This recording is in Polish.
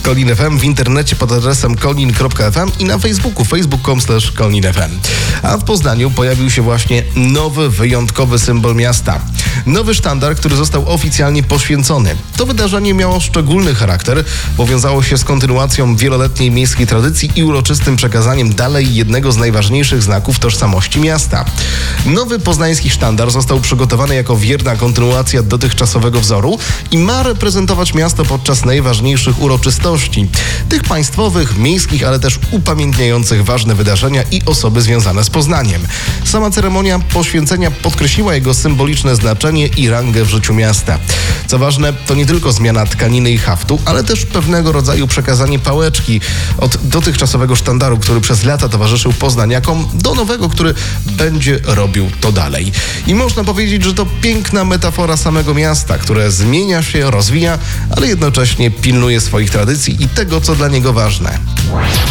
Kolin FM, w internecie pod adresem kolin.fm i na Facebooku, facebook.com/kolinfm. A w Poznaniu pojawił się właśnie nowy, wyjątkowy symbol miasta. Nowy sztandar, który został oficjalnie poświęcony. To wydarzenie miało szczególny charakter, bo wiązało się z kontynuacją wieloletniej miejskiej tradycji i uroczystym przekazaniem dalej jednego z najważniejszych znaków tożsamości miasta. Nowy poznański sztandar został przygotowany jako wierna kontynuacja dotychczasowego wzoru i ma reprezentować miasto podczas najważniejszych uroczystości. Tych państwowych, miejskich, ale też upamiętniających ważne wydarzenia i osoby związane z Poznaniem. Sama ceremonia poświęcenia podkreśliła jego symboliczne znaczenie i rangę w życiu miasta. Co ważne, to nie tylko zmiana tkaniny i haftu, ale też pewnego rodzaju przekazanie pałeczki od dotychczasowego sztandaru, który przez lata towarzyszył poznaniakom, do nowego, który będzie robił to dalej. I można powiedzieć, że to piękna metafora samego miasta, które zmienia się, rozwija, ale jednocześnie pilnuje swoich tradycji i tego, co dla niego ważne.